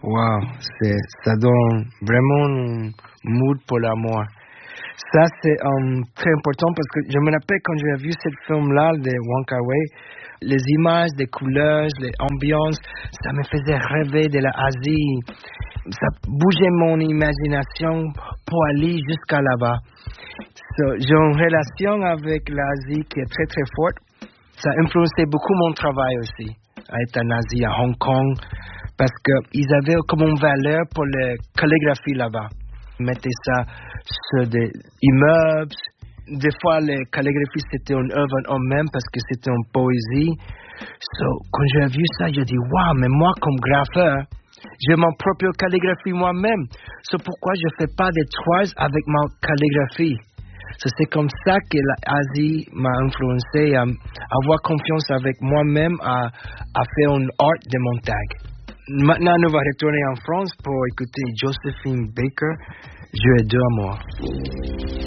Wow, ça donne vraiment un mood pour l'amour. Ça, c'est très important parce que je me rappelle quand j'ai vu ce film-là de Wong Kar-wai, les images, les couleurs, les ambiances, ça me faisait rêver de l'Asie. Ça bougeait mon imagination pour aller jusqu'à là-bas. J'ai une relation avec l'Asie qui est très très forte. Ça a influencé beaucoup mon travail aussi, à être en Asie, à Hong Kong, parce qu'ils avaient comme une valeur pour la calligraphie là-bas. Ils mettaient ça sur des immeubles. Des fois, la calligraphie, c'était une œuvre en même parce que c'était une poésie. Quand j'ai vu ça, j'ai dit, waouh, mais moi, comme graffeur, j'ai mon propre calligraphie moi-même. Pourquoi je ne fais pas des toiles avec ma calligraphie? C'est comme ça que l'Asie m'a influencé à avoir confiance avec moi-même, à faire une art de mon tag. Maintenant, nous allons retourner en France pour écouter Joséphine Baker, Je es deux amours.